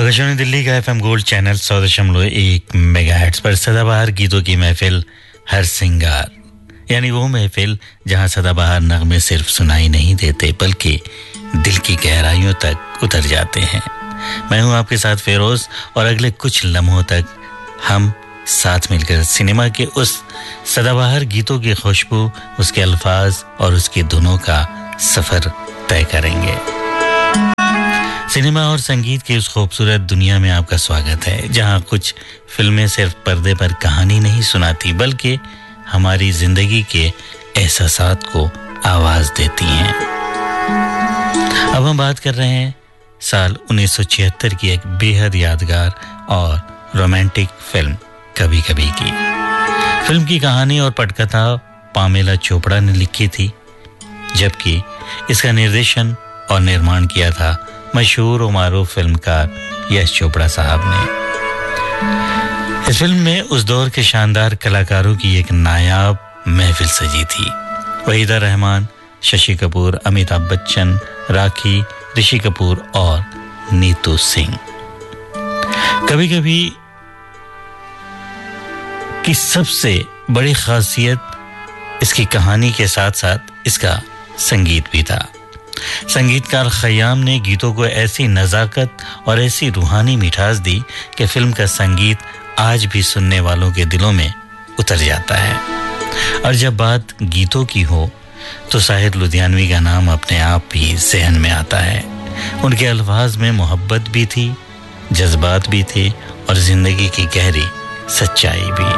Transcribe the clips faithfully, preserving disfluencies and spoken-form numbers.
आकाशवाणी दिल्ली का FM gold channel सौ दशमलव एक मेगाहर्ट्ज पर सदाबहार गीतों की महफिल हर सिंगार, यानी वो महफिल जहां सदाबहार नगमे सिर्फ सुनाई नहीं देते बल्कि दिल की गहराइयों तक उतर जाते हैं। मैं हूं आपके साथ फेरोज और अगले कुछ लम्हों तक हम साथ मिलकर सिनेमा के उस सदाबहार गीतों की खुशबू, उसके अल्फाज और उसकी धुनों का सफर तय करेंगे। सिनेमा और संगीत की उस खूबसूरत दुनिया में आपका स्वागत है, जहां कुछ फिल्में सिर्फ पर्दे पर कहानी नहीं सुनाती बल्कि हमारी जिंदगी के एहसासात को आवाज देती हैं। अब हम बात कर रहे हैं साल उन्नीस सौ छिहत्तर की एक बेहद यादगार और रोमांटिक फिल्म कभी कभी की। फिल्म की कहानी और पटकथा पामेला चोपड़ा ने लिखी थी, जबकि इसका निर्देशन और निर्माण किया था मशहूर और मारूफ फिल्मकार यश चोपड़ा साहब ने। इस फिल्म में उस दौर के शानदार कलाकारों की एक नायाब महफिल सजी थी। वहीदा रहमान, शशि कपूर, अमिताभ बच्चन, राखी, ऋषि कपूर और नीतू सिंह। कभी कभी की सबसे बड़ी खासियत इसकी कहानी के साथ साथ इसका संगीत भी था। संगीतकार खयाम ने गीतों को ऐसी नज़ाकत और ऐसी रूहानी मिठास दी कि फिल्म का संगीत आज भी सुनने वालों के दिलों में उतर जाता है। और जब बात गीतों की हो तो साहिर लुधियानवी का नाम अपने आप ही ज़हन में आता है। उनके अल्फाज में मोहब्बत भी थी, जज्बात भी थे और जिंदगी की गहरी सच्चाई भी।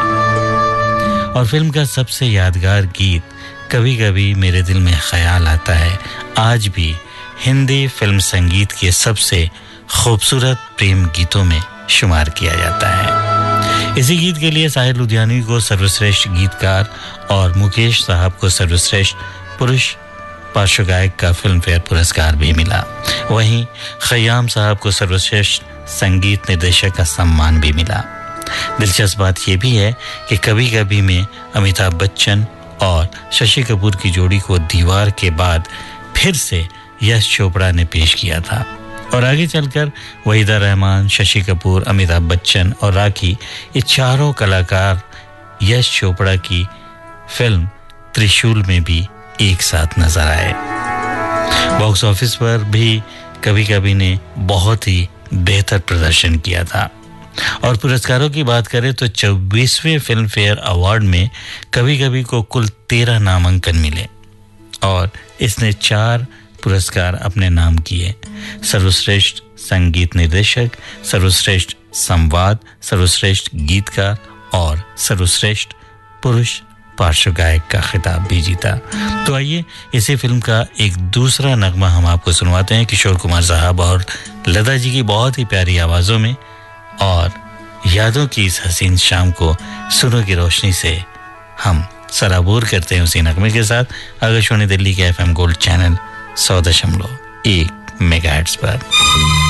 और फिल्म का सबसे यादगार गीत कभी कभी मेरे दिल में ख्याल आता है आज भी हिंदी फिल्म संगीत के सबसे खूबसूरत प्रेम गीतों में शुमार किया जाता है। इसी गीत के लिए साहिर लुधियानवी को सर्वश्रेष्ठ गीतकार और मुकेश साहब को सर्वश्रेष्ठ पुरुष पार्श्व गायक का फिल्म फेयर पुरस्कार भी मिला। वहीं खयाम साहब को सर्वश्रेष्ठ संगीत निर्देशक का सम्मान भी मिला। दिलचस्प बात यह भी है कि कभी कभी में अमिताभ बच्चन और शशि कपूर की जोड़ी को दीवार के बाद फिर से यश चोपड़ा ने पेश किया था और आगे चलकर वहीदा रहमान, शशि कपूर, अमिताभ बच्चन और राखी, ये चारों कलाकार यश चोपड़ा की फिल्म त्रिशूल में भी एक साथ नजर आए। बॉक्स ऑफिस पर भी कभी कभी ने बहुत ही बेहतर प्रदर्शन किया था। और पुरस्कारों की बात करें तो चौबीसवें फिल्म फेयर अवार्ड में कभी कभी को कुल तेरह नामांकन मिले और इसने चार पुरस्कार अपने नाम किए। सर्वश्रेष्ठ संगीत निर्देशक, सर्वश्रेष्ठ संवाद, सर्वश्रेष्ठ गीतकार और सर्वश्रेष्ठ पुरुष पार्श्व गायक का खिताब भी जीता। तो आइए इसी फिल्म का एक दूसरा नगमा हम आपको सुनवाते हैं किशोर कुमार साहब और लता जी की बहुत ही प्यारी आवाज़ों में। और यादों की इस हसीन शाम को सुनों की रोशनी से हम सराबोर करते हैं उसी नगमे के साथ आकाशवाणी दिल्ली के एफएम गोल्ड चैनल सौ दशमलव एक मेगाहर्ट्ज पर।